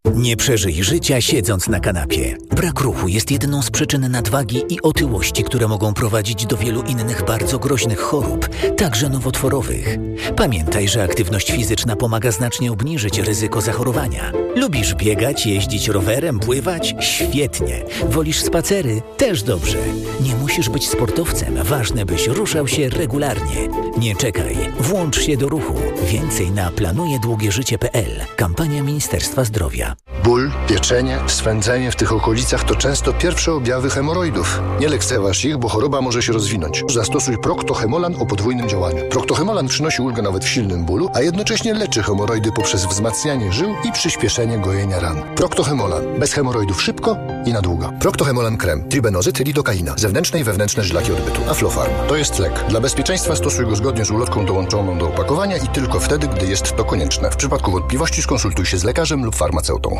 Nie przeżyj życia siedząc na kanapie. Brak ruchu jest jedną z przyczyn nadwagi i otyłości, które mogą prowadzić do wielu innych bardzo groźnych chorób, także nowotworowych. Pamiętaj, że aktywność fizyczna pomaga znacznie obniżyć ryzyko zachorowania. Lubisz biegać, jeździć rowerem, pływać? Świetnie. Wolisz spacery? Też dobrze. Nie musisz być sportowcem, ważne byś ruszał się regularnie. Nie czekaj, włącz się do ruchu. Więcej na planujedługieżycie.pl. Kampania Ministerstwa Zdrowia. Ból, pieczenie, swędzenie w tych okolicach to często pierwsze objawy hemoroidów. Nie lekceważ ich, bo choroba może się rozwinąć. Zastosuj Procto-Hemolan o podwójnym działaniu. Procto-Hemolan przynosi ulgę nawet w silnym bólu, a jednocześnie leczy hemoroidy poprzez wzmacnianie żył i przyspieszenie gojenia ran. Procto-Hemolan. Bez hemoroidów szybko i na długo. Procto-Hemolan krem. Tribenozyt, lidokaina. Zewnętrzne i wewnętrzne żylaki odbytu. Aflofarm. To jest lek. Dla bezpieczeństwa stosuj go zgodnie z ulotką dołączoną do opakowania i tylko wtedy, gdy jest to konieczne. W przypadku wątpliwości skonsultuj się z lekarzem lub farmaceutą.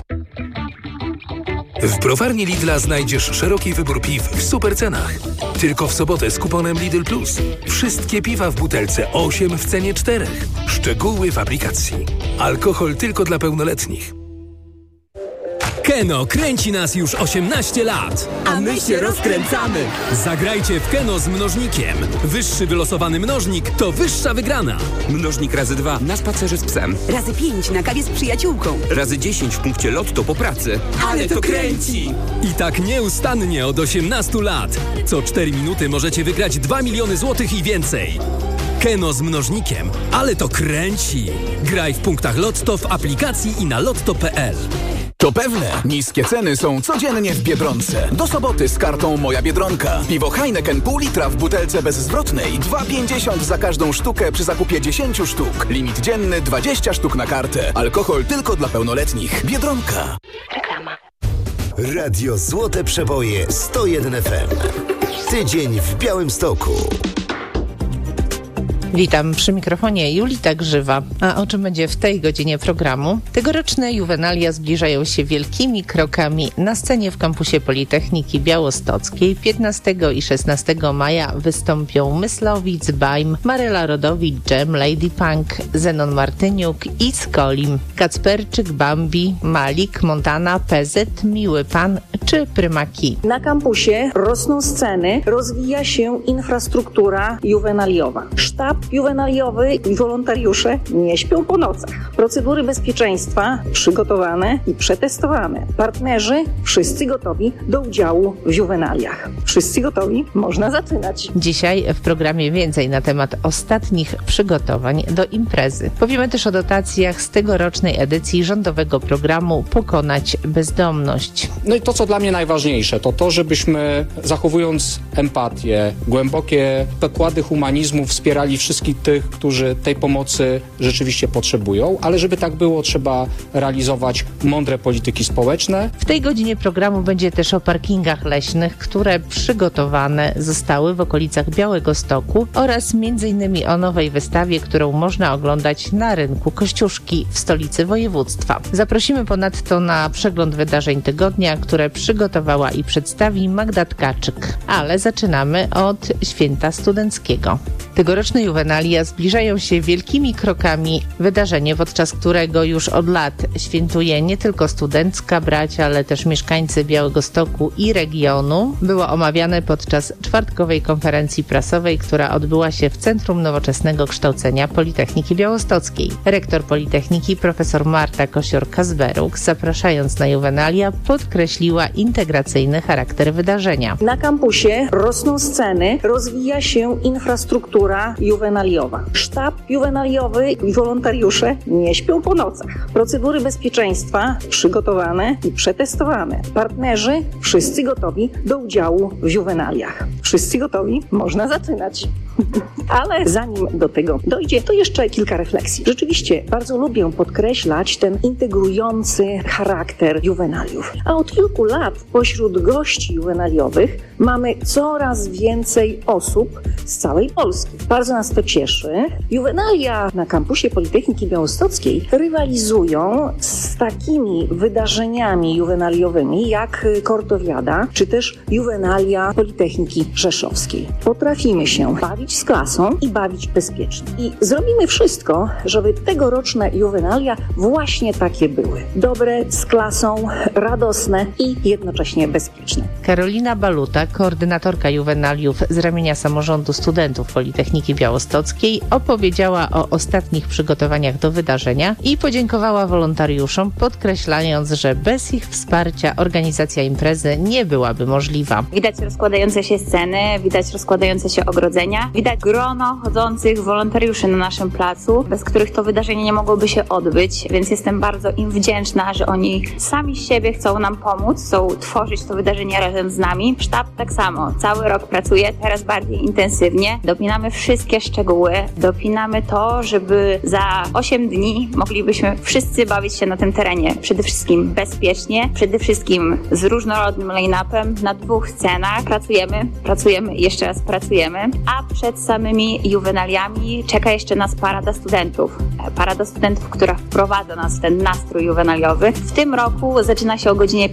W browarni Lidla znajdziesz szeroki wybór piw w super cenach. Tylko w sobotę z kuponem Lidl Plus. Wszystkie piwa w butelce 8 w cenie 4. Szczegóły w aplikacji. Alkohol tylko dla pełnoletnich. Keno kręci nas już 18 lat. A my się rozkręcamy. Zagrajcie w Keno z mnożnikiem. Wyższy wylosowany mnożnik to wyższa wygrana. Mnożnik razy 2 na spacerze z psem. Razy 5 na kawie z przyjaciółką. Razy 10 w punkcie Lotto po pracy. Ale to kręci! I tak nieustannie od 18 lat. Co 4 minuty możecie wygrać 2 miliony złotych i więcej. Keno z mnożnikiem. Ale to kręci. Graj w punktach Lotto, w aplikacji i na lotto.pl. To pewne, niskie ceny są codziennie w Biedronce. Do soboty z kartą Moja Biedronka. Piwo Heineken pół litra w butelce bezzwrotnej. 2,50 za każdą sztukę przy zakupie 10 sztuk. Limit dzienny 20 sztuk na kartę. Alkohol tylko dla pełnoletnich. Biedronka. Reklama. Radio Złote Przeboje 101 FM. Tydzień w Białymstoku. Witam przy mikrofonie Julita Grzywa. A o czym będzie w tej godzinie programu? Tegoroczne juwenalia zbliżają się wielkimi krokami. Na scenie w kampusie Politechniki Białostockiej 15 i 16 maja wystąpią Myslowic, Bajm, Maryla Rodowicz, Dżem, Lady Punk, Zenon Martyniuk i Skolim, Kacperczyk, Bambi, Malik, Montana, PZ, Miły Pan czy Prymaki. Na kampusie rosną sceny, rozwija się infrastruktura juwenaliowa. Sztab juwenaliowy i wolontariusze nie śpią po nocach. Procedury bezpieczeństwa przygotowane i przetestowane. Partnerzy wszyscy gotowi do udziału w juwenaliach. Wszyscy gotowi? Można zaczynać. Dzisiaj w programie więcej na temat ostatnich przygotowań do imprezy. Powiemy też o dotacjach z tegorocznej edycji rządowego programu Pokonać bezdomność. No i to, co dla mnie najważniejsze, to to, żebyśmy zachowując empatię, głębokie pokłady humanizmu wspierali wszystkich tych, którzy tej pomocy rzeczywiście potrzebują, ale żeby tak było, trzeba realizować mądre polityki społeczne. W tej godzinie programu będzie też o parkingach leśnych, które przygotowane zostały w okolicach Białegostoku oraz m.in. o nowej wystawie, którą można oglądać na rynku Kościuszki w stolicy województwa. Zaprosimy ponadto na przegląd wydarzeń tygodnia, które przygotowała i przedstawi Magda Tkaczyk. Ale zaczynamy od Święta Studenckiego. Tegoroczne juwenalia zbliżają się wielkimi krokami. Wydarzenie, podczas którego już od lat świętuje nie tylko studencka brać, ale też mieszkańcy Białegostoku i regionu, było omawiane podczas czwartkowej konferencji prasowej, która odbyła się w Centrum Nowoczesnego Kształcenia Politechniki Białostockiej. Rektor Politechniki profesor Marta Kosior-Kazberuk, zapraszając na juwenalia, podkreśliła integracyjny charakter wydarzenia. Na kampusie rosną sceny, rozwija się infrastruktura juwenaliowa. Sztab juwenaliowy i wolontariusze nie śpią po nocach. Procedury bezpieczeństwa przygotowane i przetestowane. Partnerzy wszyscy gotowi do udziału w juwenaliach. Wszyscy gotowi? Można zaczynać. Ale zanim do tego dojdzie, to jeszcze kilka refleksji. Rzeczywiście bardzo lubię podkreślać ten integrujący charakter juwenaliów. A od kilku lat pośród gości juwenaliowych mamy coraz więcej osób z całej Polski. Bardzo nas to cieszy. Juwenalia na kampusie Politechniki Białostockiej rywalizują z takimi wydarzeniami juwenaliowymi jak Kortowiada, czy też Juwenalia Politechniki Rzeszowskiej. Potrafimy się bawić z klasą i bawić bezpiecznie. I zrobimy wszystko, żeby tegoroczne juwenalia właśnie takie były. Dobre, z klasą, radosne i jednocześnie bezpieczne. Karolina Baluta, koordynatorka juwenaliów z ramienia Samorządu Studentów Politechniki Białostockiej, opowiedziała o ostatnich przygotowaniach do wydarzenia i podziękowała wolontariuszom, podkreślając, że bez ich wsparcia organizacja imprezy nie byłaby możliwa. Widać rozkładające się sceny, widać rozkładające się ogrodzenia, widać grono chodzących wolontariuszy na naszym placu, bez których to wydarzenie nie mogłoby się odbyć, więc jestem bardzo im wdzięczna, że oni sami z siebie chcą nam pomóc, chcą tworzyć to wydarzenie razem z nami. Sztab tak samo, cały rok pracuje, teraz bardziej intensywnie. Dopinamy wszystkie szczegóły, dopinamy to, żeby za 8 dni moglibyśmy wszyscy bawić się na tym terenie. Przede wszystkim bezpiecznie, przede wszystkim z różnorodnym line-upem na 2 scenach. Pracujemy i jeszcze raz pracujemy, a przed samymi juwenaliami czeka jeszcze nas Parada Studentów. Parada Studentów, która wprowadza nas w ten nastrój juwenaliowy. W tym roku zaczyna się o godzinie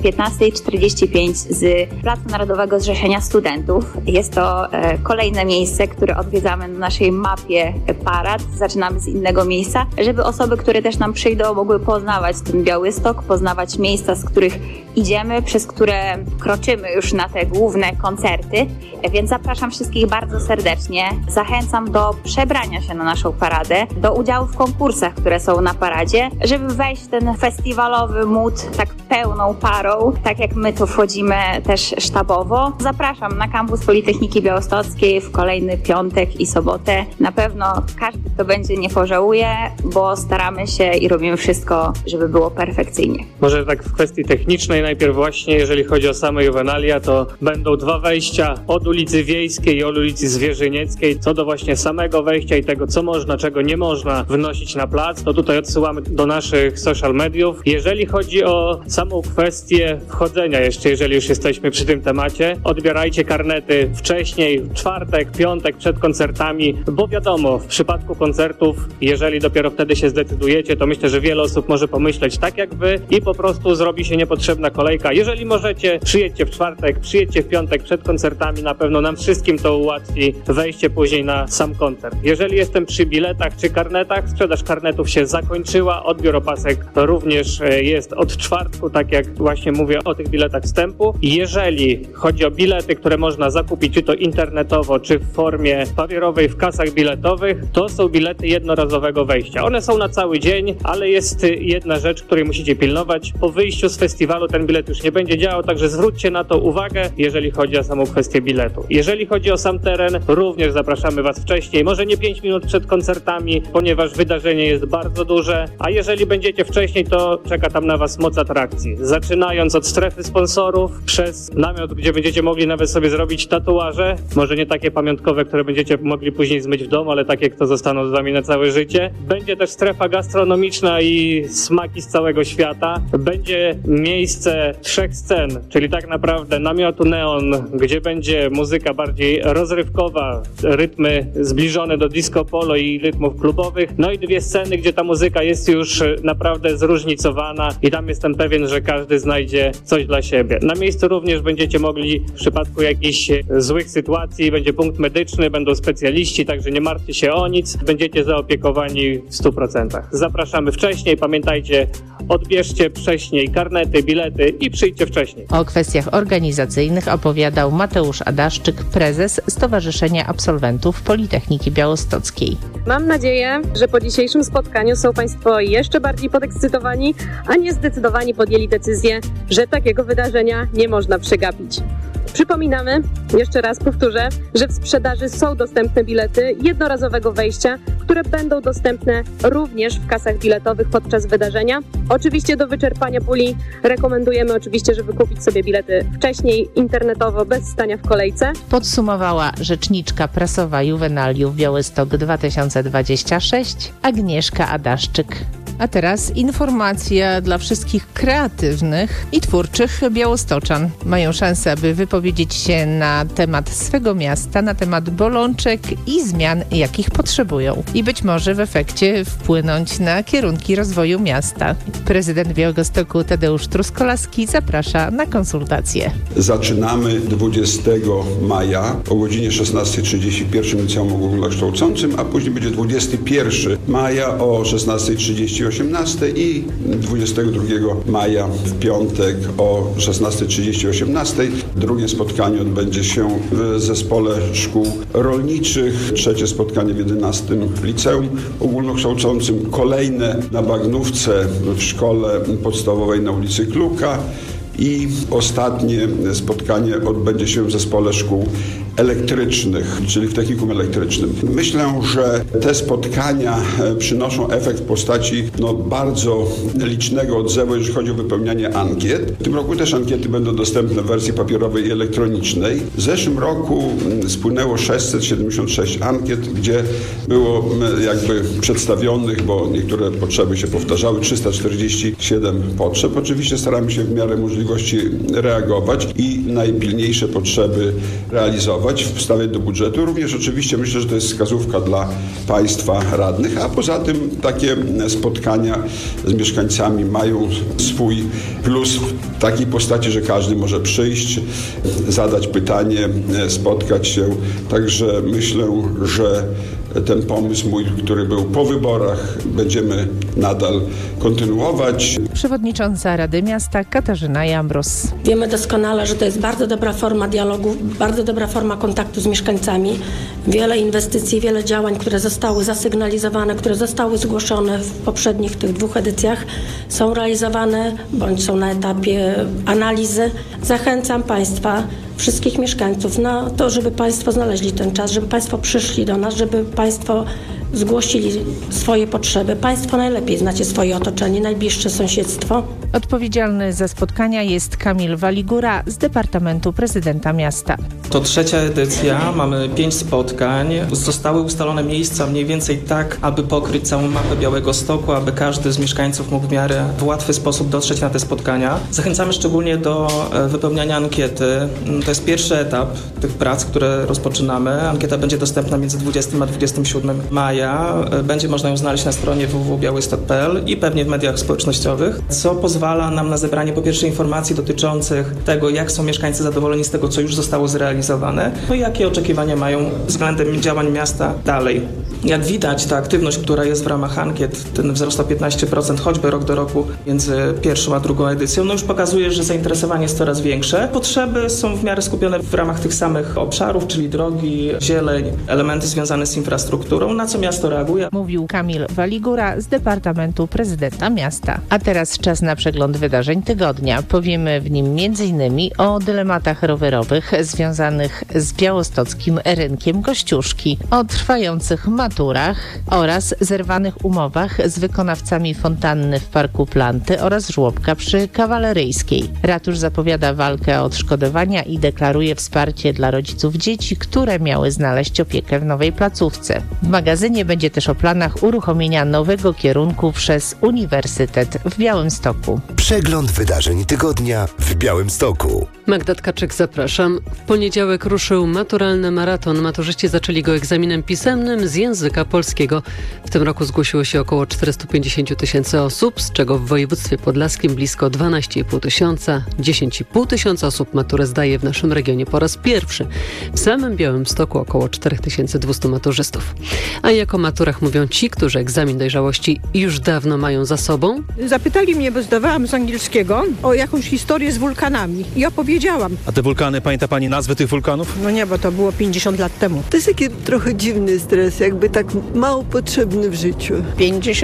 15:45 z Placu Narodowego Zrzeszenia Studentów. Jest to kolejne miejsce, które odwiedzamy na naszej mapie parad. Zaczynamy z innego miejsca, żeby osoby, które też nam przyjdą, mogły poznawać ten Białystok, poznawać miejsca, z których idziemy, przez które kroczymy już na te główne koncerty. Więc zapraszam wszystkich bardzo serdecznie. Zachęcam do przebrania się na naszą paradę, do udziału w konkursach, które są na paradzie, żeby wejść w ten festiwalowy mood tak pełną parą, tak jak my tu wchodzimy też sztabowo. Zapraszam na kampus Politechniki Białostockiej w kolejny piątek i sobotę. Na pewno każdy, kto będzie, nie pożałuje, bo staramy się i robimy wszystko, żeby było perfekcyjnie. Może tak w kwestii technicznej najpierw właśnie, jeżeli chodzi o same juwenalia, to będą 2 wejścia od ulicy Wiejskiej i od ulicy Zwierzynieckiej. Co do właśnie samego wejścia i tego, co można, czego nie można wnosić na plac, to tutaj odsyłamy do naszych social mediów. Jeżeli chodzi o samą kwestię wchodzenia jeszcze, jeżeli już jesteśmy przy tym temacie, odbierajcie karnety wcześniej, w czwartek, piątek, przed koncertami, bo wiadomo, w przypadku koncertów, jeżeli dopiero wtedy się zdecydujecie, to myślę, że wiele osób może pomyśleć tak jak wy i po prostu zrobi się niepotrzebna kolejka. Jeżeli możecie, przyjedźcie w czwartek, przyjedźcie w piątek przed koncertami, na pewno nam wszystkim to ułatwi wejście później na sam koncert. Jeżeli jestem przy biletach czy karnetach, sprzedaż karnetów się zakończyła, odbiór opasek również jest od czwartku, tak jak właśnie mówię o tych biletach wstępu. Jeżeli chodzi o bilety, które można zakupić, czy to internetowo, czy w formie papierowej w kasach biletowych, to są bilety jednorazowego wejścia. One są na cały dzień, ale jest jedna rzecz, której musicie pilnować. Po wyjściu z festiwalu ten bilet już nie będzie działał, także zwróćcie na to uwagę, jeżeli chodzi o samą kwestię biletu. Jeżeli chodzi o sam teren, również zapraszamy Was wcześniej, może nie 5 minut przed koncertami, ponieważ wydarzenie jest bardzo duże, a jeżeli będziecie wcześniej, to czeka tam na Was moc atrakcji. Zaczynając od strefy sponsorów, przez namiot, gdzie będziecie mogli nawet sobie zrobić tatuaże, może nie takie pamiątkowe, które będziecie mogli później zmyć w domu, ale takie, które zostaną z Wami na całe życie. Będzie też strefa gastronomiczna i smaki z całego świata. Będzie miejsce 3 scen, czyli tak naprawdę namiotu Neon, gdzie będzie muzyka bardziej rozrywkowa, rytmy zbliżone do disco polo i rytmów klubowych. No i 2 sceny, gdzie ta muzyka jest już naprawdę zróżnicowana i tam jestem pewien, że każdy znajdzie coś dla siebie. Na miejscu również będziecie mogli w przypadku jakichś złych sytuacji, będzie punkt medyczny, będą specjaliści, także nie martwcie się o nic, będziecie zaopiekowani w 100%. Zapraszamy wcześniej, pamiętajcie, odbierzcie wcześniej karnety, bilety i przyjdźcie wcześniej. O kwestiach organizacyjnych opowiadał Mateusz Adaszczyk, prezes Stowarzyszenia Absolwentów Politechniki Białostockiej. Mam nadzieję, że po dzisiejszym spotkaniu są Państwo jeszcze bardziej podekscytowani, a nie zdecydowani podjęli decyzję, że takiego wydarzenia nie można przegapić. Przypominamy, jeszcze raz powtórzę, że w sprzedaży są dostępne bilety jednorazowego wejścia, które będą dostępne również w kasach biletowych podczas wydarzenia. Oczywiście do wyczerpania puli rekomendujemy oczywiście, żeby kupić sobie bilety wcześniej, internetowo, bez stania w kolejce. Podsumowała rzeczniczka prasowa Juwenaliów Białystok 2026 Agnieszka Adaszczyk. A teraz informacja dla wszystkich kreatywnych i twórczych białostoczan. Mają szansę, aby wypowiedzieć się na temat swego miasta, na temat bolączek i zmian, jakich potrzebują. I być może w efekcie wpłynąć na kierunki rozwoju miasta. Prezydent Białegostoku Tadeusz Truskolaski zaprasza na konsultacje. Zaczynamy 20 maja o godzinie 16:30 w pierwszym liceum ogólnokształcącym, a później będzie 21 maja o 16:30 18 i 22 maja w piątek o 16:30 18. Drugie spotkanie odbędzie się w zespole szkół rolniczych. Trzecie spotkanie w 11 liceum ogólnokształcącym. Kolejne na Bagnówce w szkole podstawowej na ulicy Kluka. I ostatnie spotkanie odbędzie się w zespole szkół elektrycznych, czyli w technikum elektrycznym. Myślę, że te spotkania przynoszą efekt w postaci bardzo licznego odzewu, jeżeli chodzi o wypełnianie ankiet. W tym roku też ankiety będą dostępne w wersji papierowej i elektronicznej. W zeszłym roku spłynęło 676 ankiet, gdzie było przedstawionych, bo niektóre potrzeby się powtarzały, 347 potrzeb. Oczywiście staramy się w miarę możliwości reagować i najpilniejsze potrzeby realizować, wstawiać do budżetu. Również oczywiście myślę, że to jest wskazówka dla Państwa radnych, a poza tym takie spotkania z mieszkańcami mają swój plus w takiej postaci, że każdy może przyjść, zadać pytanie, spotkać się. Także myślę, że ten pomysł mój, który był po wyborach, będziemy nadal kontynuować. Przewodnicząca Rady Miasta Katarzyna Jambros. Wiemy doskonale, że to jest bardzo dobra forma dialogu, bardzo dobra forma kontaktu z mieszkańcami. Wiele inwestycji, wiele działań, które zostały zasygnalizowane, które zostały zgłoszone w poprzednich tych 2 edycjach, są realizowane bądź są na etapie analizy. Zachęcam Państwa, wszystkich mieszkańców na to, żeby Państwo znaleźli ten czas, żeby Państwo przyszli do nas, żeby Państwo zgłosili swoje potrzeby. Państwo najlepiej znacie swoje otoczenie, najbliższe sąsiedztwo. Odpowiedzialny za spotkania jest Kamil Waligura z Departamentu Prezydenta Miasta. To 3. edycja, mamy 5 spotkań. Zostały ustalone miejsca mniej więcej tak, aby pokryć całą mapę Białegostoku, aby każdy z mieszkańców mógł w miarę w łatwy sposób dotrzeć na te spotkania. Zachęcamy szczególnie do wypełniania ankiety. To jest pierwszy etap tych prac, które rozpoczynamy. Ankieta będzie dostępna między 20 a 27 maja. Będzie można ją znaleźć na stronie www.białystok.pl i pewnie w mediach społecznościowych, co pozwala nam na zebranie po pierwsze informacji dotyczących tego, jak są mieszkańcy zadowoleni z tego, co już zostało zrealizowane, no i jakie oczekiwania mają względem działań miasta dalej. Jak widać, ta aktywność, która jest w ramach ankiet, ten wzrost o 15%, choćby rok do roku między pierwszą a drugą edycją, już pokazuje, że zainteresowanie jest coraz większe. Potrzeby są w miarę skupione w ramach tych samych obszarów, czyli drogi, zieleń, elementy związane z infrastrukturą, na co miasto reaguje. Mówił Kamil Waligura z Departamentu Prezydenta Miasta. A teraz czas na przegląd wydarzeń tygodnia. Powiemy w nim m.in. o dylematach rowerowych związanych z białostockim rynkiem Kościuszki, o trwających maturach oraz zerwanych umowach z wykonawcami fontanny w Parku Planty oraz żłobka przy Kawaleryjskiej. Ratusz zapowiada walkę o odszkodowania i deklaruje wsparcie dla rodziców dzieci, które miały znaleźć opiekę w nowej placówce. W magazynie będzie też o planach uruchomienia nowego kierunku przez Uniwersytet w Białymstoku. Przegląd wydarzeń tygodnia w Białymstoku. Magda Tkaczyk, zapraszam. W poniedziałek ruszył maturalny maraton. Maturzyści zaczęli go egzaminem pisemnym z języka polskiego. W tym roku zgłosiło się około 450 tysięcy osób, z czego w województwie podlaskim blisko 12,5 tysiąca. 10,5 tysiąca osób maturę zdaje w naszym regionie po raz pierwszy. W samym Białymstoku około 4200 maturzystów. A jak o maturach mówią ci, którzy egzamin dojrzałości już dawno mają za sobą? Zapytali mnie, bo zdawałam z angielskiego, o jakąś historię z wulkanami i opowiedziałam. A te wulkany, pamięta pani nazwy tych wulkanów? No nie, bo to było 50 lat temu. To jest taki trochę dziwny stres, jakby tak mało potrzebny w życiu. W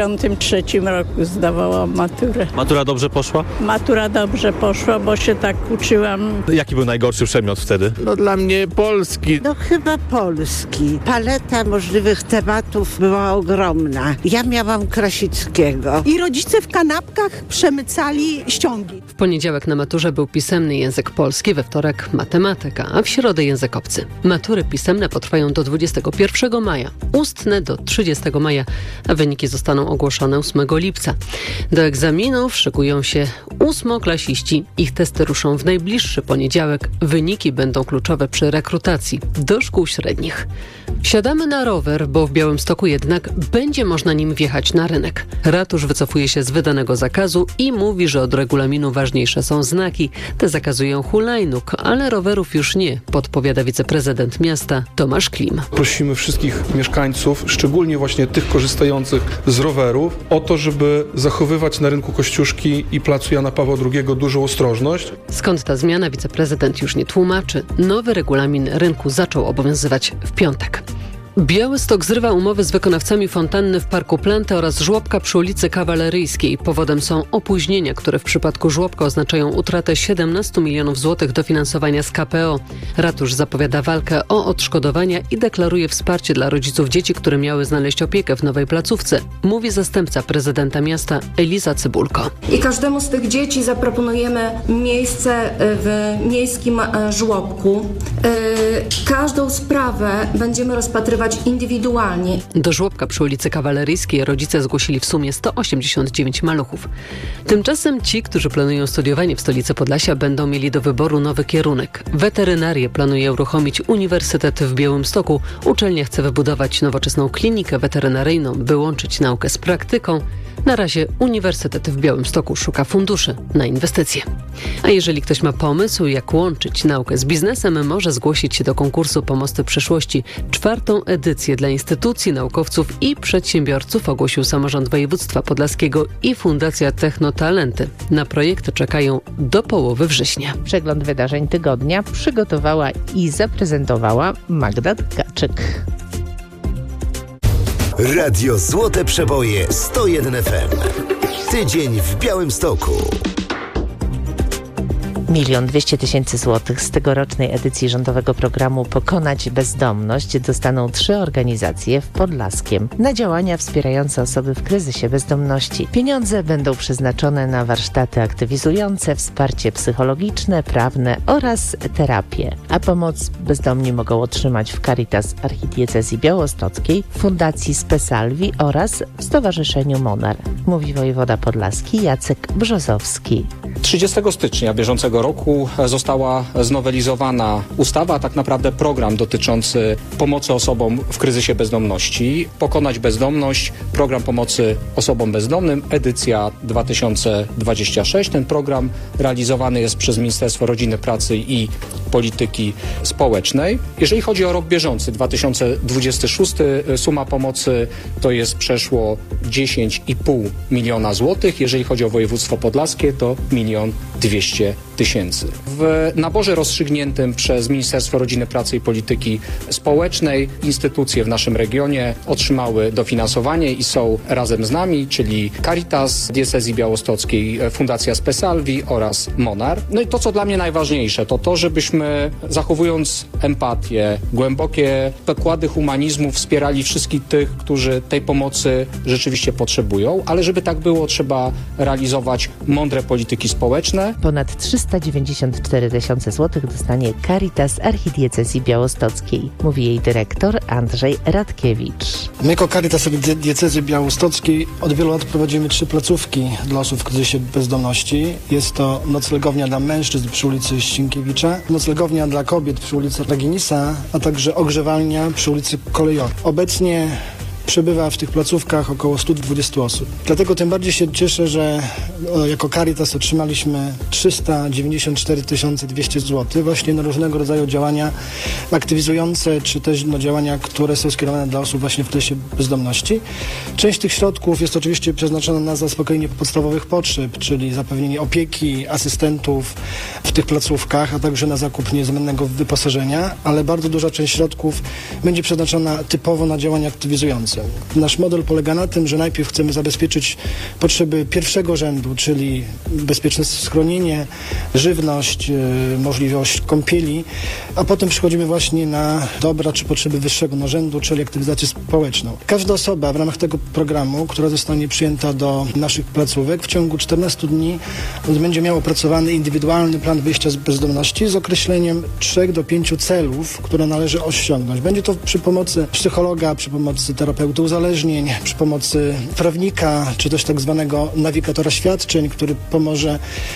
53 roku zdawałam maturę. Matura dobrze poszła? Matura dobrze poszła, bo się tak uczyłam. Jaki był najgorszy przedmiot wtedy? No dla mnie polski. No chyba polski. Paleta możliwych tematów była ogromna. Ja miałam Krasickiego. I rodzice w kanapkach przemycali ściągi. W poniedziałek na maturze był pisemny język polski, we wtorek matematyka, a w środę językowcy. Matury pisemne potrwają do 21 maja, ustne do 30 maja, a wyniki zostaną ogłoszone 8 lipca. Do egzaminów szykują się ósmoklasiści. Ich testy ruszą w najbliższy poniedziałek. Wyniki będą kluczowe przy rekrutacji do szkół średnich. Wsiadamy na rower, bo w Białymstoku jednak będzie można nim wjechać na rynek. Ratusz wycofuje się z wydanego zakazu i mówi, że od regulaminu ważniejsze są znaki. Te zakazują hulajnóg, ale rowerów już nie, podpowiada wiceprezydent miasta Tomasz Klim. Prosimy wszystkich mieszkańców, szczególnie właśnie tych korzystających z rowerów, o to, żeby zachowywać na rynku Kościuszki i placu Jana Pawła II dużą ostrożność. Skąd ta zmiana, wiceprezydent już nie tłumaczy. Nowy regulamin rynku zaczął obowiązywać w piątek. Białystok zrywa umowy z wykonawcami fontanny w Parku Planty oraz żłobka przy ulicy Kawaleryjskiej. Powodem są opóźnienia, które w przypadku żłobka oznaczają utratę 17 milionów złotych dofinansowania z KPO. Ratusz zapowiada walkę o odszkodowania i deklaruje wsparcie dla rodziców dzieci, które miały znaleźć opiekę w nowej placówce, mówi zastępca prezydenta miasta Eliza Cybulko. I każdemu z tych dzieci zaproponujemy miejsce w miejskim żłobku. Każdą sprawę będziemy rozpatrywać indywidualnie. Do żłobka przy ulicy Kawaleryjskiej rodzice zgłosili w sumie 189 maluchów. Tymczasem ci, którzy planują studiowanie w stolicy Podlasia, będą mieli do wyboru nowy kierunek. Weterynarię planuje uruchomić Uniwersytet w Białymstoku. Uczelnia chce wybudować nowoczesną klinikę weterynaryjną, by łączyć naukę z praktyką. Na razie Uniwersytet w Białymstoku szuka funduszy na inwestycje. A jeżeli ktoś ma pomysł, jak łączyć naukę z biznesem, może zgłosić się do konkursu Pomosty Przyszłości. 4. edycję dla instytucji, naukowców i przedsiębiorców ogłosił samorząd województwa podlaskiego i Fundacja Technotalenty. Na projekt czekają do połowy września. Przegląd wydarzeń tygodnia przygotowała i zaprezentowała Magda Tkaczyk. Radio Złote Przeboje 101 FM. Tydzień w Białymstoku. 1 200 000 złotych z tegorocznej edycji rządowego programu Pokonać Bezdomność dostaną 3 organizacje w Podlaskiem na działania wspierające osoby w kryzysie bezdomności. Pieniądze będą przeznaczone na warsztaty aktywizujące, wsparcie psychologiczne, prawne oraz terapię. A pomoc bezdomni mogą otrzymać w Caritas Archidiecezji Białostockiej, Fundacji Spesalvi oraz w Stowarzyszeniu Monar, mówi wojewoda podlaski Jacek Brzozowski. 30 stycznia bieżącego roku została znowelizowana ustawa, a tak naprawdę program dotyczący pomocy osobom w kryzysie bezdomności. Pokonać bezdomność, program pomocy osobom bezdomnym, edycja 2026. Ten program realizowany jest przez Ministerstwo Rodziny, Pracy i Polityki Społecznej. Jeżeli chodzi o rok bieżący, 2026, suma pomocy to jest przeszło 10,5 miliona złotych. Jeżeli chodzi o województwo podlaskie, to 1 200 000. W naborze rozstrzygniętym przez Ministerstwo Rodziny, Pracy i Polityki Społecznej instytucje w naszym regionie otrzymały dofinansowanie i są razem z nami, czyli Caritas Diecezji Białostockiej, Fundacja Spesalvi oraz Monar. No i to, co dla mnie najważniejsze, to to, żebyśmy zachowując empatię, głębokie pokłady humanizmu wspierali wszystkich tych, którzy tej pomocy rzeczywiście potrzebują, ale żeby tak było, trzeba realizować mądre polityki społeczne. Ponad 394 000 złotych dostanie Caritas Archidiecezji Białostockiej, mówi jej dyrektor Andrzej Radkiewicz. My jako Caritas Archidiecezji Białostockiej od wielu lat prowadzimy 3 placówki dla osób w kryzysie bezdomności. Jest to noclegownia dla mężczyzn przy ulicy Ścińkiewicza, noclegownia dla kobiet przy ulicy Raginisa, a także ogrzewalnia przy ulicy Kolejowej. Obecnie przebywa w tych placówkach około 120 osób. Dlatego tym bardziej się cieszę, że jako Caritas otrzymaliśmy 394 200 zł właśnie na różnego rodzaju działania aktywizujące, czy też działania, które są skierowane dla osób właśnie w kryzysie bezdomności. Część tych środków jest oczywiście przeznaczona na zaspokojenie podstawowych potrzeb, czyli zapewnienie opieki, asystentów w tych placówkach, a także na zakup niezbędnego wyposażenia, ale bardzo duża część środków będzie przeznaczona typowo na działania aktywizujące. pomocą. Nasz model polega na tym, że najpierw chcemy zabezpieczyć potrzeby pierwszego rzędu, czyli bezpieczne schronienie, żywność, możliwość kąpieli, a potem przechodzimy właśnie na dobra czy potrzeby wyższego rzędu, czyli aktywizację społeczną. Każda osoba w ramach tego programu, która zostanie przyjęta do naszych placówek, w ciągu 14 dni będzie miała opracowany indywidualny plan wyjścia z bezdomności z określeniem 3 do 5 celów, które należy osiągnąć. Będzie to przy pomocy psychologa, przy pomocy terapeuty uzależnień, przy pomocy prawnika, czy też tak zwanego nawigatora świadczeń, który pomoże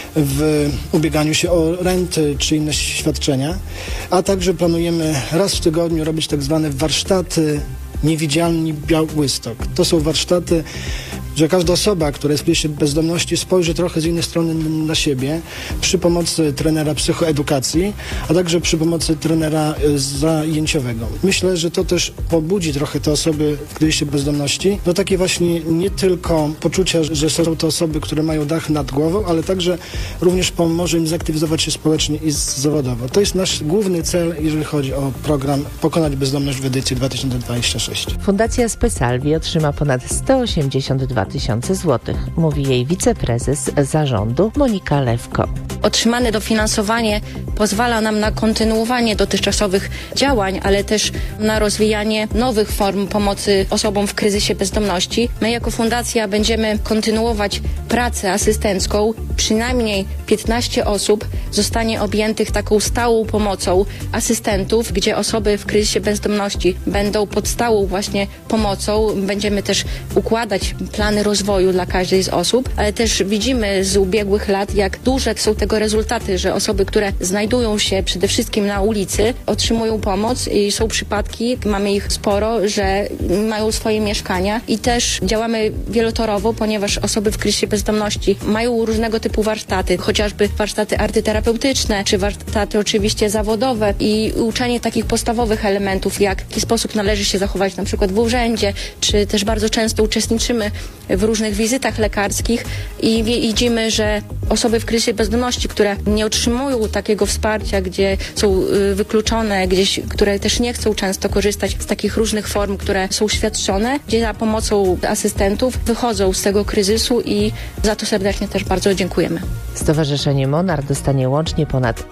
w ubieganiu się o renty czy inne świadczenia. A także planujemy raz w tygodniu robić tak zwane warsztaty Niewidzialni Białystok. To są warsztaty, że każda osoba, która jest w kryzysie bezdomności, spojrzy trochę z innej strony na siebie przy pomocy trenera psychoedukacji, a także przy pomocy trenera zajęciowego. Myślę, że to też pobudzi trochę te osoby w kryzysie bezdomności do takiej właśnie nie tylko poczucia, że są to osoby, które mają dach nad głową, ale także również pomoże im zaktywizować się społecznie i zawodowo. To jest nasz główny cel, jeżeli chodzi o program Pokonać bezdomność w edycji 2026. Fundacja Spesalvi otrzyma ponad 182 000 złotych, mówi jej wiceprezes zarządu Monika Lewko. Otrzymane dofinansowanie pozwala nam na kontynuowanie dotychczasowych działań, ale też na rozwijanie nowych form pomocy osobom w kryzysie bezdomności. My jako fundacja będziemy kontynuować pracę asystencką. Przynajmniej 15 osób zostanie objętych taką stałą pomocą asystentów, gdzie osoby w kryzysie bezdomności będą pod stałą właśnie pomocą. Będziemy też układać plany rozwoju dla każdej z osób, ale też widzimy z ubiegłych lat, jak duże są tego rezultaty, że osoby, które znajdują się przede wszystkim na ulicy, otrzymują pomoc i są przypadki, mamy ich sporo, że mają swoje mieszkania i też działamy wielotorowo, ponieważ osoby w kryzysie bezdomności mają różnego typu warsztaty, chociażby warsztaty artyterapeutyczne, czy warsztaty oczywiście zawodowe i uczenie takich podstawowych elementów, jak w jaki sposób należy się zachować na przykład w urzędzie, czy też bardzo często uczestniczymy w różnych wizytach lekarskich i widzimy, że osoby w kryzysie bezdomności, które nie otrzymują takiego wsparcia, gdzie są wykluczone, gdzieś, które też nie chcą często korzystać z takich różnych form, które są świadczone, gdzie za pomocą asystentów wychodzą z tego kryzysu i za to serdecznie też bardzo dziękujemy. Stowarzyszenie Monar dostanie łącznie ponad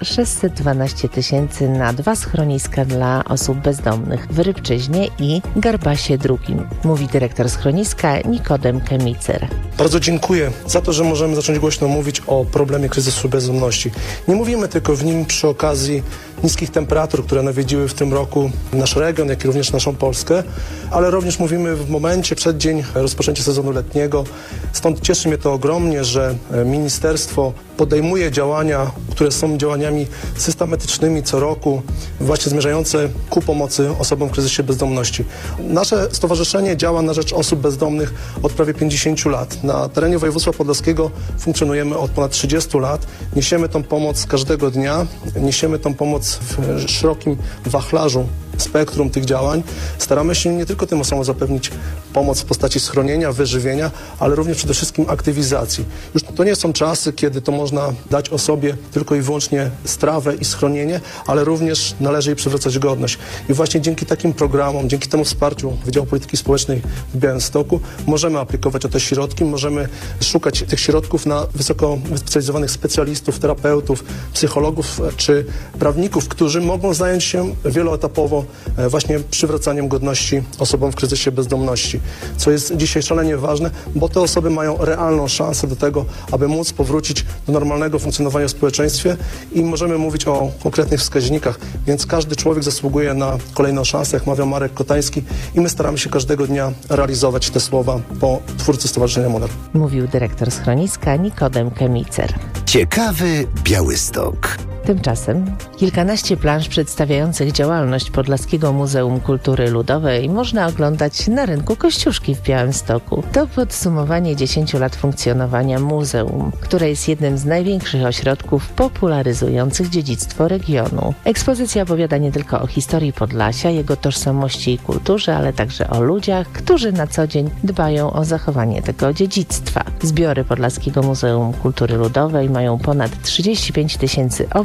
612 000 na 2 schroniska dla osób bezdomnych w Rybczyźnie i Garbasie II, mówi dyrektor schroniska Nikodem Kemicer. Bardzo dziękuję za to, że możemy zacząć głośno mówić o problemie kryzysu bezdomności. Nie mówimy tylko w nim przy okazji niskich temperatur, które nawiedziły w tym roku nasz region, jak i również naszą Polskę, ale również mówimy w momencie przeddzień rozpoczęcia sezonu letniego. Stąd cieszy mnie to ogromnie, że ministerstwo podejmuje działania, które są działaniami systematycznymi co roku, właśnie zmierzające ku pomocy osobom w kryzysie bezdomności. Nasze stowarzyszenie działa na rzecz osób bezdomnych od prawie 50 lat. Na terenie województwa podlaskiego funkcjonujemy od ponad 30 lat. Niesiemy tą pomoc każdego dnia, niesiemy tą pomoc w szerokim wachlarzu, spektrum tych działań. Staramy się nie tylko tym osobom zapewnić pomoc w postaci schronienia, wyżywienia, ale również przede wszystkim aktywizacji. Już to nie są czasy, kiedy to można dać osobie tylko i wyłącznie strawę i schronienie, ale również należy jej przywracać godność. I właśnie dzięki takim programom, dzięki temu wsparciu Wydziału Polityki Społecznej w Białymstoku możemy aplikować o te środki, możemy szukać tych środków na wysoko wyspecjalizowanych specjalistów, terapeutów, psychologów czy prawników, którzy mogą zająć się wieloetapowo właśnie przywracaniem godności osobom w kryzysie bezdomności, co jest dzisiaj szalenie ważne, bo te osoby mają realną szansę do tego, aby móc powrócić do normalnego funkcjonowania w społeczeństwie i możemy mówić o konkretnych wskaźnikach, więc każdy człowiek zasługuje na kolejną szansę, jak mawiał Marek Kotański i my staramy się każdego dnia realizować te słowa po twórcy Stowarzyszenia Monar. Mówił dyrektor schroniska Nikodem Kemicer. Ciekawy Białystok. Tymczasem kilkanaście plansz przedstawiających działalność Podlaskiego Muzeum Kultury Ludowej można oglądać na rynku Kościuszki w Białymstoku. To podsumowanie 10 lat funkcjonowania muzeum, które jest jednym z największych ośrodków popularyzujących dziedzictwo regionu. Ekspozycja opowiada nie tylko o historii Podlasia, jego tożsamości i kulturze, ale także o ludziach, którzy na co dzień dbają o zachowanie tego dziedzictwa. Zbiory Podlaskiego Muzeum Kultury Ludowej mają ponad 35 000 obiektów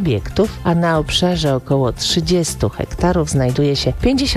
obiektów, a na obszarze około 30 hektarów znajduje się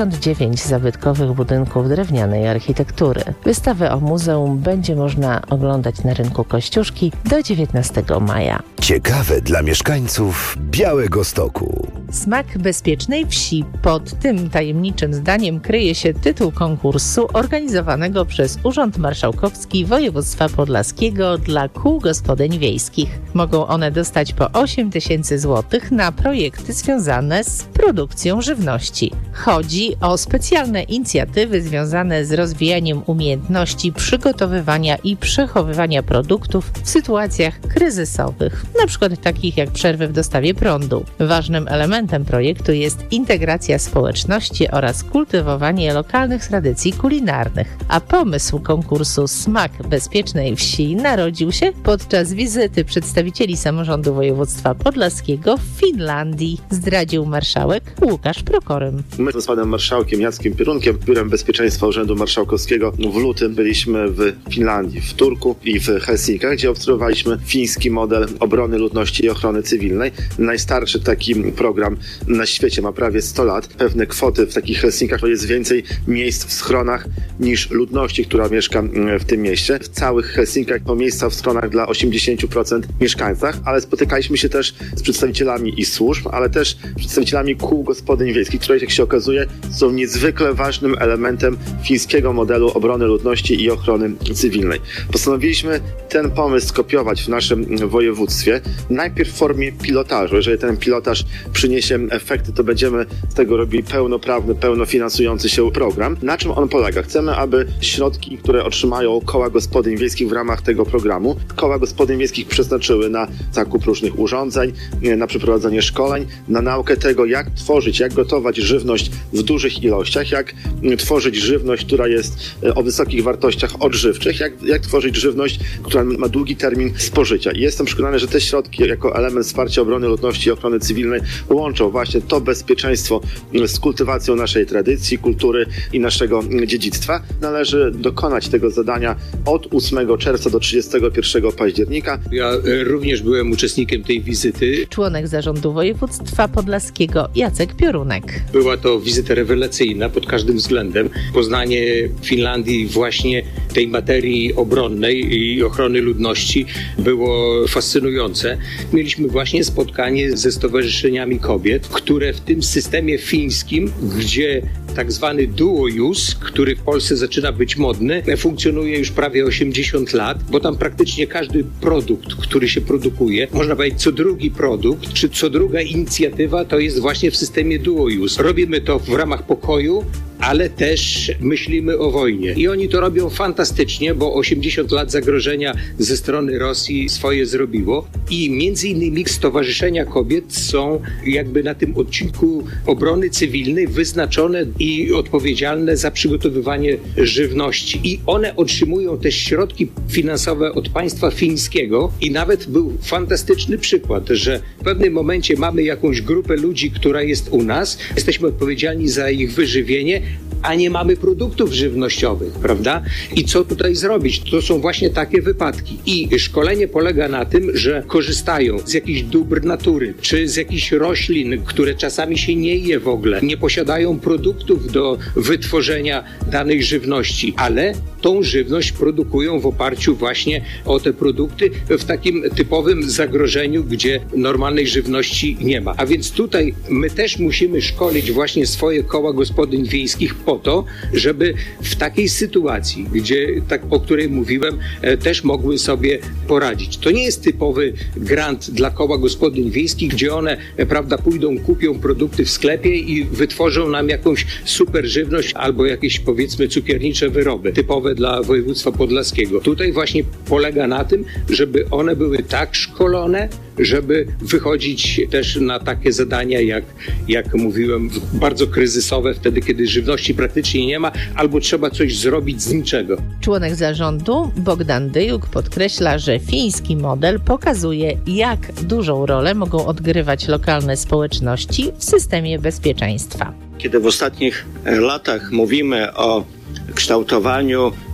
59 zabytkowych budynków drewnianej architektury. Wystawę o muzeum będzie można oglądać na rynku Kościuszki do 19 maja. Ciekawe dla mieszkańców Białegostoku. Smak bezpiecznej wsi. Pod tym tajemniczym zdaniem kryje się tytuł konkursu organizowanego przez Urząd Marszałkowski Województwa Podlaskiego dla kół gospodyń wiejskich. Mogą one dostać po 8 000 złotych na projekty związane z produkcją żywności. Chodzi o specjalne inicjatywy związane z rozwijaniem umiejętności przygotowywania i przechowywania produktów w sytuacjach kryzysowych, np. takich jak przerwy w dostawie prądu. Ważnym elementem projektu jest integracja społeczności oraz kultywowanie lokalnych tradycji kulinarnych. A pomysł konkursu Smak bezpiecznej wsi narodził się podczas wizyty przedstawicieli samorządu województwa podlaskiego w Finlandii, zdradził marszałek Łukasz Prokorym. My z panem marszałkiem Jackiem Pierunkiem, Biurem Bezpieczeństwa Urzędu Marszałkowskiego w lutym byliśmy w Finlandii, w Turku i w Helsinkach, gdzie obserwowaliśmy fiński model obrony ludności i ochrony cywilnej. Najstarszy taki program na świecie ma prawie 100 lat. Pewne kwoty w takich Helsinkach to jest więcej miejsc w schronach niż ludności, która mieszka w tym mieście. W całych Helsinkach to miejsca w schronach dla 80% mieszkańców, ale spotykaliśmy się też z przedstawicielami i służb, ale też przedstawicielami kół gospodyń wiejskich, które, jak się okazuje, są niezwykle ważnym elementem fińskiego modelu obrony ludności i ochrony cywilnej. Postanowiliśmy ten pomysł skopiować w naszym województwie, najpierw w formie pilotażu. Jeżeli ten pilotaż przyniesie efekty, to będziemy z tego robili pełnoprawny, pełnofinansujący się program. Na czym on polega? Chcemy, aby środki, które otrzymają koła gospodyń wiejskich w ramach tego programu, koła gospodyń wiejskich przeznaczyły na zakup różnych urządzeń, na przeprowadzenie szkoleń, na naukę tego, jak tworzyć, jak gotować żywność w dużych ilościach, jak tworzyć żywność, która jest o wysokich wartościach odżywczych, jak tworzyć żywność, która ma długi termin spożycia. I jestem przekonany, że te środki jako element wsparcia obrony ludności i ochrony cywilnej łączą właśnie to bezpieczeństwo z kultywacją naszej tradycji, kultury i naszego dziedzictwa. Należy dokonać tego zadania od 8 czerwca do 31 października. Ja również byłem uczestnikiem tej wizyty. Członek zarządu województwa podlaskiego Jacek Piorunek. Była to wizyta rewelacyjna pod każdym względem. Poznanie Finlandii właśnie tej materii obronnej i ochrony ludności było fascynujące. Mieliśmy właśnie spotkanie ze stowarzyszeniami kobiet, które w tym systemie fińskim, gdzie tak zwany dual-use, który w Polsce zaczyna być modny, funkcjonuje już prawie 80 lat, bo tam praktycznie każdy produkt, który się produkuje, można powiedzieć co drugi produkt, czy co druga inicjatywa, to jest właśnie w systemie dual-use. Robimy to w ramach pokoju, ale też myślimy o wojnie. I oni to robią fantastycznie, bo 80 lat zagrożenia ze strony Rosji swoje zrobiło i między innymi stowarzyszenia kobiet są jakby na tym odcinku obrony cywilnej wyznaczone i odpowiedzialne za przygotowywanie żywności. I one otrzymują też środki finansowe od państwa fińskiego i nawet był fantastyczny przykład, że w pewnym momencie mamy jakąś grupę ludzi, która jest u nas, jesteśmy odpowiedzialni za ich wyżywienie, a nie mamy produktów żywnościowych, prawda? I co tutaj zrobić? To są właśnie takie wypadki. I szkolenie polega na tym, że korzystają z jakichś dóbr natury, czy z jakichś roślin, które czasami się nie je w ogóle, nie posiadają produktów do wytworzenia danej żywności, ale tą żywność produkują w oparciu właśnie o te produkty w takim typowym zagrożeniu, gdzie normalnej żywności nie ma. A więc tutaj my też musimy szkolić właśnie swoje koła gospodyń wiejskich po to, żeby w takiej sytuacji, gdzie tak, o której mówiłem, też mogły sobie poradzić. To nie jest typowy grant dla koła gospodyń wiejskich, gdzie one, prawda, pójdą, kupią produkty w sklepie i wytworzą nam jakąś super żywność albo jakieś, powiedzmy, cukiernicze wyroby typowe dla województwa podlaskiego. Tutaj właśnie polega na tym, żeby one były tak szkolone, żeby wychodzić też na takie zadania, jak mówiłem, bardzo kryzysowe, wtedy, kiedy żywności praktycznie nie ma, albo trzeba coś zrobić z niczego. Członek zarządu Bogdan Dyjuk podkreśla, że fiński model pokazuje, jak dużą rolę mogą odgrywać lokalne społeczności w systemie bezpieczeństwa. Kiedy w ostatnich latach mówimy o kształtowaniu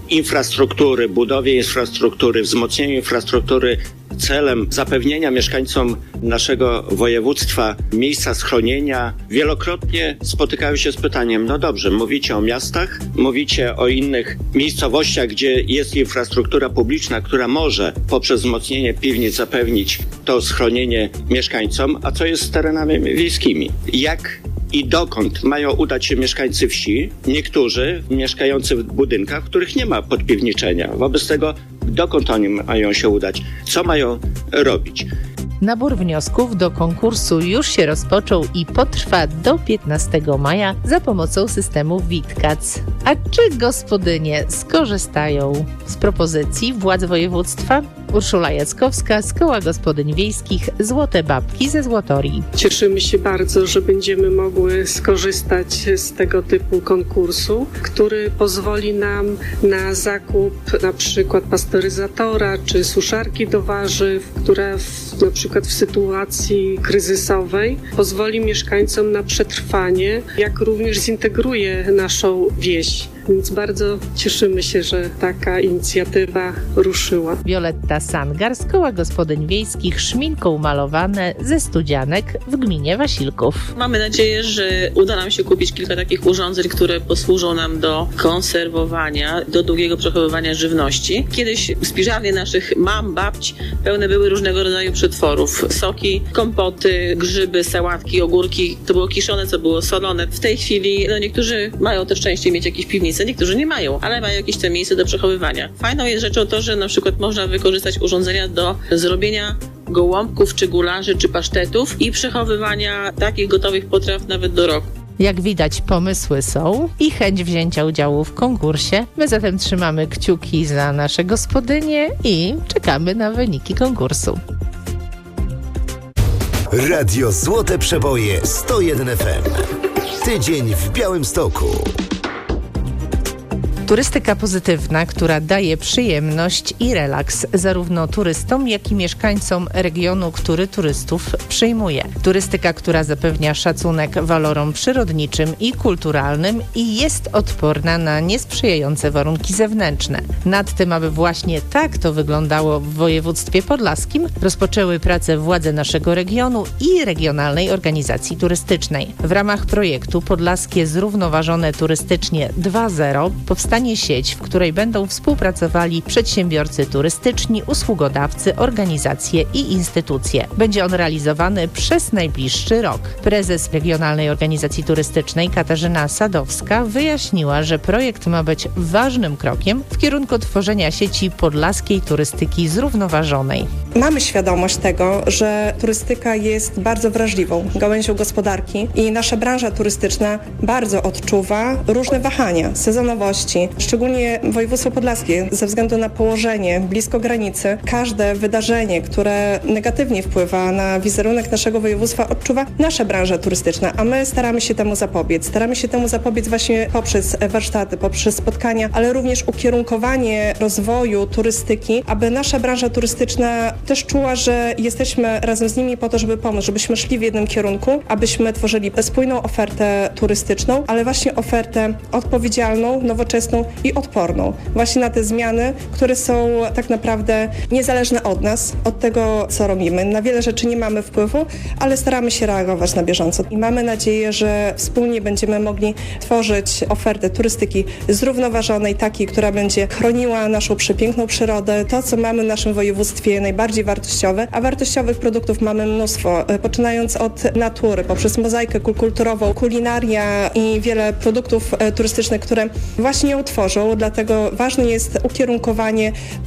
infrastruktury, budowie infrastruktury, wzmocnieniu infrastruktury celem zapewnienia mieszkańcom naszego województwa miejsca schronienia, wielokrotnie spotykają się z pytaniem, no dobrze, mówicie o miastach, mówicie o innych miejscowościach, gdzie jest infrastruktura publiczna, która może poprzez wzmocnienie piwnic zapewnić to schronienie mieszkańcom, a co jest z terenami wiejskimi? Jak i dokąd mają udać się mieszkańcy wsi, niektórzy mieszkający w budynkach, w których nie ma podpiwniczenia. Wobec tego dokąd oni mają się udać? Co mają robić? Nabór wniosków do konkursu już się rozpoczął i potrwa do 15 maja za pomocą systemu Witkac. A czy gospodynie skorzystają z propozycji władz województwa? Urszula Jackowska z Koła Gospodyń Wiejskich Złote Babki ze Złotorii. Cieszymy się bardzo, że będziemy mogły skorzystać z tego typu konkursu, który pozwoli nam na zakup na przykład pasteryzatora czy suszarki do warzyw, która na przykład w sytuacji kryzysowej pozwoli mieszkańcom na przetrwanie, jak również zintegruje naszą wieś. Więc bardzo cieszymy się, że taka inicjatywa ruszyła. Wioletta Sangar z Koła Gospodyń Wiejskich Szminką malowane ze Studzianek w gminie Wasilków. Mamy nadzieję, że uda nam się kupić kilka takich urządzeń, które posłużą nam do konserwowania, do długiego przechowywania żywności. Kiedyś spiżarnie naszych mam, babć pełne były różnego rodzaju przetworów. Soki, kompoty, grzyby, sałatki, ogórki. To było kiszone, co było solone. W tej chwili niektórzy mają też szczęście mieć jakieś piwnice, niektórzy nie mają, ale mają jakieś te miejsce do przechowywania. Fajną jest rzeczą to, że na przykład można wykorzystać urządzenia do zrobienia gołąbków, czy gularzy, czy pasztetów i przechowywania takich gotowych potraw nawet do roku. Jak widać, pomysły są i chęć wzięcia udziału w konkursie. My zatem trzymamy kciuki za nasze gospodynie i czekamy na wyniki konkursu. Radio Złote Przeboje 101 FM. Tydzień w Białymstoku. Turystyka pozytywna, która daje przyjemność i relaks zarówno turystom, jak i mieszkańcom regionu, który turystów przyjmuje. Turystyka, która zapewnia szacunek walorom przyrodniczym i kulturalnym i jest odporna na niesprzyjające warunki zewnętrzne. Nad tym, aby właśnie tak to wyglądało w województwie podlaskim, rozpoczęły pracę władze naszego regionu i Regionalnej Organizacji Turystycznej. W ramach projektu Podlaskie Zrównoważone Turystycznie 2.0 powstanie sieć, w której będą współpracowali przedsiębiorcy turystyczni, usługodawcy, organizacje i instytucje. Będzie on realizowany przez najbliższy rok. Prezes Regionalnej Organizacji Turystycznej Katarzyna Sadowska wyjaśniła, że projekt ma być ważnym krokiem w kierunku tworzenia sieci podlaskiej turystyki zrównoważonej. Mamy świadomość tego, że turystyka jest bardzo wrażliwą gałęzią gospodarki i nasza branża turystyczna bardzo odczuwa różne wahania sezonowości, szczególnie województwo podlaskie ze względu na położenie blisko granicy. Każde wydarzenie, które negatywnie wpływa na wizerunek naszego województwa, odczuwa nasza branża turystyczna, a my staramy się temu zapobiec. Staramy się temu zapobiec właśnie poprzez warsztaty, poprzez spotkania, ale również ukierunkowanie rozwoju turystyki, aby nasza branża turystyczna też czuła, że jesteśmy razem z nimi po to, żeby pomóc, żebyśmy szli w jednym kierunku, abyśmy tworzyli spójną ofertę turystyczną, ale właśnie ofertę odpowiedzialną, nowoczesną i odporną. Właśnie na te zmiany, które są tak naprawdę niezależne od nas, od tego, co robimy. Na wiele rzeczy nie mamy wpływu, ale staramy się reagować na bieżąco. I mamy nadzieję, że wspólnie będziemy mogli tworzyć ofertę turystyki zrównoważonej, takiej, która będzie chroniła naszą przepiękną przyrodę, to, co mamy w naszym województwie najbardziej wartościowe, a wartościowych produktów mamy mnóstwo, poczynając od natury, poprzez mozaikę kulturową, kulinaria i wiele produktów turystycznych, które właśnie ją tworzą, dlatego ważne jest ukierunkowanie